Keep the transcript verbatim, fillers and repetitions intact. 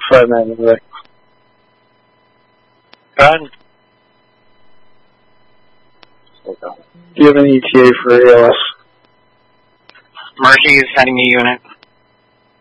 five nine anyway. Done. Do you have an E T A for A L S? Murphy is sending me a unit.